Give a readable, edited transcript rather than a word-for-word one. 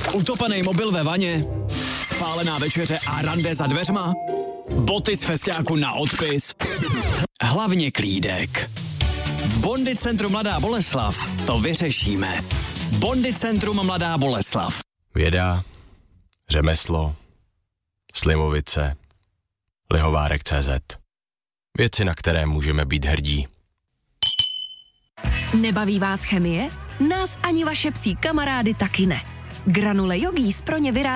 Utopaný mobil ve vaně? Spálená večeře a rande za dveřma? Boty z festiáku na odpis? Hlavně klídek. V Bondit centru Mladá Boleslav to vyřešíme. Bondit centrum Mladá Boleslav. Věda, řemeslo, Slimovice, Lihovárek.cz. Věci, na které můžeme být hrdí. Nebaví vás chemie? Nás ani vaše psí kamarády taky ne. Granule Yogis pro ně vyrábí